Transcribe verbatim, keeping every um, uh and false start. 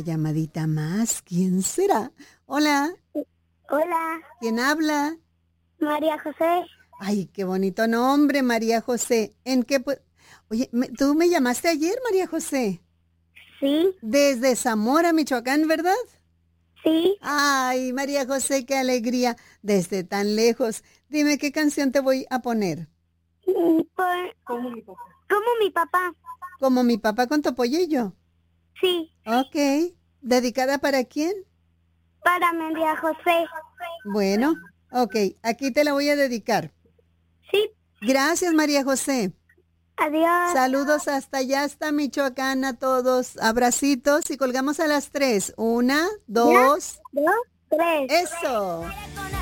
llamadita más. ¿Quién será? Hola. Hola. ¿Quién habla? María José. Ay, qué bonito nombre, María José. ¿En qué? pu- Oye, me- ¿tú me llamaste ayer, María José? Sí, Desde Zamora, Michoacán, ¿verdad? sí. Ay, María José, qué alegría. Desde tan lejos. Dime qué canción te voy a poner. Mm, por- Como mi papá. Como mi papá con Topollillo. Sí, Ok. ¿Dedicada para quién? para María José. Bueno, ok. Aquí te la voy a dedicar. Sí, Gracias, María José. adiós. Saludos hasta allá, hasta Michoacán a todos. Abracitos y colgamos a las tres. Una, ¿Ya? dos. ¿Dos? Tres. Eso.